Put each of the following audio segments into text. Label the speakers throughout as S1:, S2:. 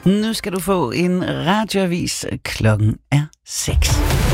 S1: Nu skal du få en radioavis. Klokken er 6.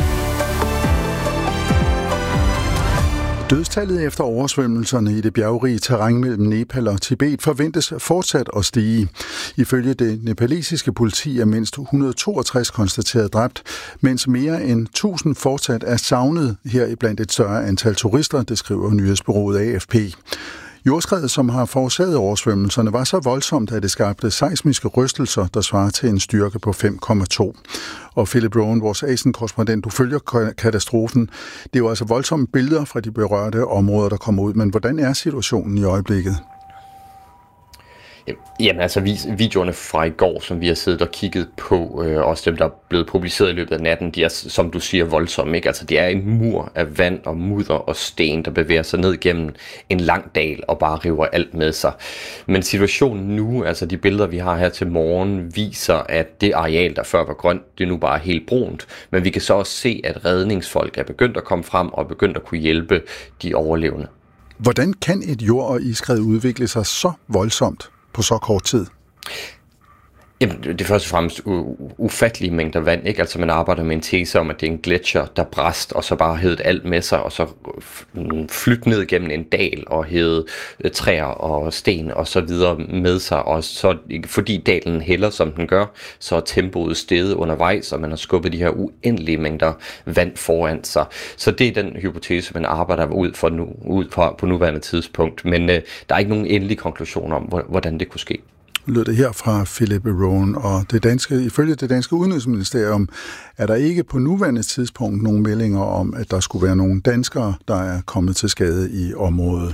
S2: Dødstallet efter oversvømmelserne i det bjergrige terræn mellem Nepal og Tibet forventes fortsat at stige. Ifølge det nepalesiske politi er mindst 162 konstateret dræbt, mens mere end 1000 fortsat er savnet her blandt et større antal turister, det skriver nyhedsbureauet AFP. Jordskredet, som har forårsaget oversvømmelserne, var så voldsomt, at det skabte seismiske rystelser, der svarer til en styrke på 5,2. Og Philip Rowan, vores Asien-korrespondent, du følger katastrofen. Det er jo altså voldsomme billeder fra de berørte områder, der kommer ud. Men hvordan er situationen i øjeblikket?
S3: Jamen altså videoerne fra i går, som vi har siddet og kigget på, også dem, der er blevet publiceret i løbet af natten, de er, som du siger, voldsomme, ikke? Altså det er en mur af vand og mudder og sten, der bevæger sig ned gennem en lang dal og bare river alt med sig. Men situationen nu, altså de billeder, vi har her til morgen, viser, at det areal, der før var grønt, det er nu bare helt brunt. Men vi kan så også se, at redningsfolk er begyndt at komme frem og begyndt at kunne hjælpe de overlevende.
S2: Hvordan kan et jord- og iskred udvikle sig så voldsomt på så kort tid?
S3: Jamen, det er først og fremmest ufattelige mængder vand, ikke? Altså man arbejder med en tese om, at det er en gletsjer, der brast, og så bare hævede alt med sig, og så flytte ned gennem en dal, og hævede træer og sten og så videre med sig, og så fordi dalen hælder, som den gør, så er tempoet steget undervejs, og man har skubbet de her uendelige mængder vand foran sig. Så det er den hypotese, man arbejder ud fra på nuværende tidspunkt, men der er ikke nogen endelig konklusion om, hvordan det kunne ske.
S2: Lød det her fra Philip Rowan, og ifølge det danske udenrigsministerium er der ikke på nuværende tidspunkt nogen meldinger om, at der skulle være nogle danskere, der er kommet til skade i området.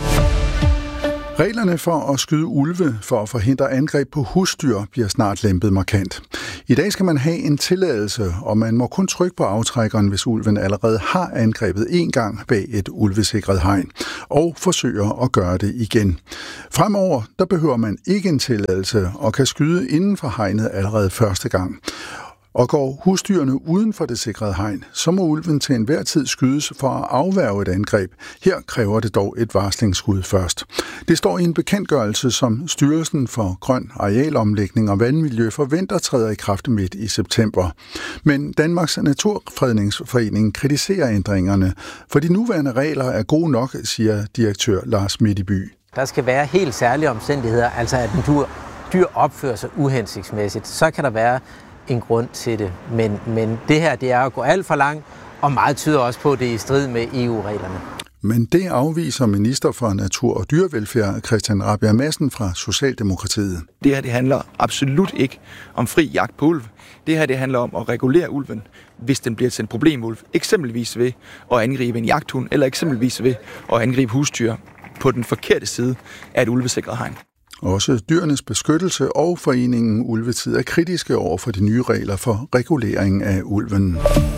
S2: Reglerne for at skyde ulve for at forhindre angreb på husdyr bliver snart lempet markant. I dag skal man have en tilladelse, og man må kun trykke på aftrækkeren, hvis ulven allerede har angrebet en gang bag et ulvesikret hegn, og forsøger at gøre det igen. Fremover der behøver man ikke en tilladelse og kan skyde inden for hegnet allerede første gang. Og går husdyrene uden for det sikrede hegn, så må ulven til enhver tid skydes for at afværge et angreb. Her kræver det dog et varslingsskud først. Det står i en bekendtgørelse, som Styrelsen for Grøn Arealomlægning og Vandmiljø forventer træder i kraft midt i september. Men Danmarks Naturfredningsforening kritiserer ændringerne, for de nuværende regler er gode nok, siger direktør Lars Midtby.
S4: Der skal være helt særlige omstændigheder, altså at en dyr opfører sig uhensigtsmæssigt. Så kan der være en grund til det. Men det her, det er at gå alt for langt, og meget tyder også på, at det er i strid med EU-reglerne.
S2: Men det afviser minister for Natur- og Dyrevelfærd Christian Rabjerg Madsen fra Socialdemokratiet.
S5: Det her, det handler absolut ikke om fri jagt på ulv. Det her, det handler om at regulere ulven, hvis den bliver til en problemulv. Eksempelvis ved at angribe en jagthund, eller eksempelvis ved at angribe husdyr på den forkerte side af et ulvesikret hegn.
S2: Også Dyrenes Beskyttelse og foreningen Ulvetid er kritiske over for de nye regler for regulering af ulven.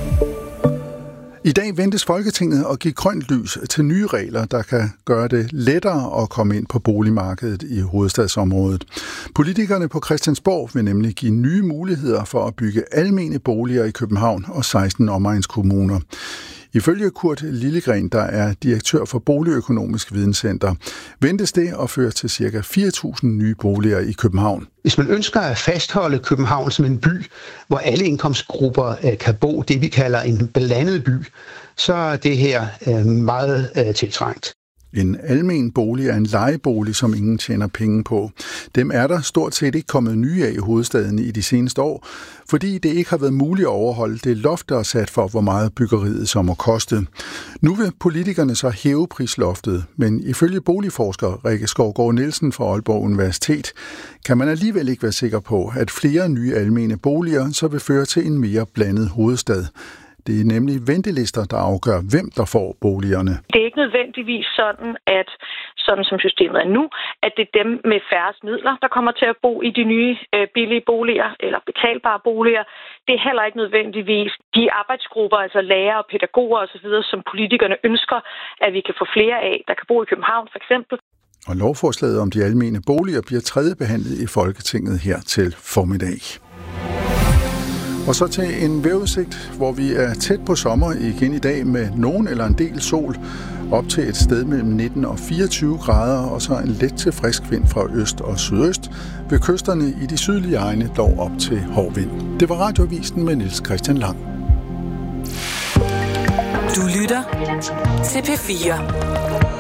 S2: I dag ventes Folketinget at give grønt lys til nye regler, der kan gøre det lettere at komme ind på boligmarkedet i hovedstadsområdet. Politikerne på Christiansborg vil nemlig give nye muligheder for at bygge almene boliger i København og 16 omegnskommuner. Ifølge Kurt Lillegren, der er direktør for Boligøkonomisk Videnscenter, ventes det at føre til ca. 4.000 nye boliger i København.
S6: Hvis man ønsker at fastholde København som en by, hvor alle indkomstgrupper kan bo, det vi kalder en blandet by, så er det her meget tiltrængt.
S2: En almen bolig er en lejebolig, som ingen tjener penge på. Dem er der stort set ikke kommet nye af i hovedstaden i de seneste år, fordi det ikke har været muligt at overholde det loft, der er sat for, hvor meget byggeriet så må koste. Nu vil politikerne så hæve prisloftet, men ifølge boligforsker Rikke Skovgaard Nielsen fra Aalborg Universitet, kan man alligevel ikke være sikker på, at flere nye almene boliger så vil føre til en mere blandet hovedstad. Det er nemlig ventelister, der afgør, hvem der får boligerne.
S7: Det er ikke nødvendigvis sådan, at sådan som systemet er nu, at det er dem med færrest midler, der kommer til at bo i de nye billige boliger eller betalbare boliger. Det er heller ikke nødvendigvis de arbejdsgrupper, altså lærere, pædagoger osv., som politikerne ønsker, at vi kan få flere af, der kan bo i København for eksempel.
S2: Og lovforslaget om de almene boliger bliver tredjebehandlet i Folketinget her til formiddag. Og så til en vejrudsigt, hvor vi er tæt på sommer igen i dag med nogen eller en del sol. op til et sted mellem 19 og 24 grader, og så en let til frisk vind fra øst og sydøst. Ved kysterne i de sydlige egne dog op til hård vind. Det var Radioavisen med Niels Christian Lang.
S8: Du lytter til P4.